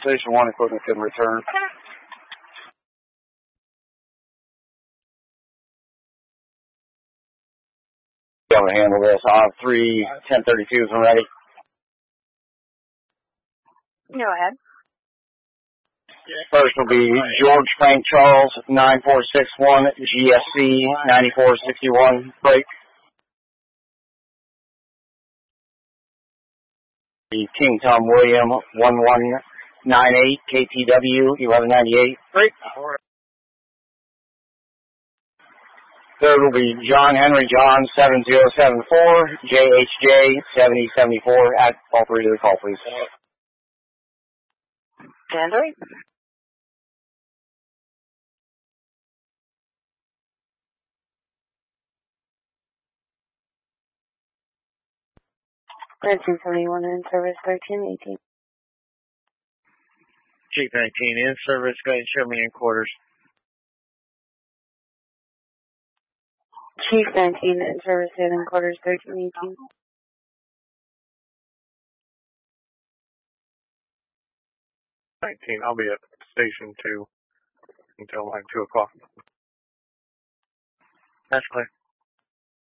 Station 1 equipment can return. Be able to handle this. I'll have 3 1032s ready. Go ahead. First will be George Frank Charles 9461 GSC 9461 break. The King Tom William 1198 KTW 1198 break. Third will be John Henry John 7074 JHJ 7074 at all three to the call, please. Android. 1971 in service 1318. Chief 19 in service, go ahead and show me in quarters. Chief 19 in service in quarters 1318. 19, I'll be at station 2 until like 2 o'clock. That's clear.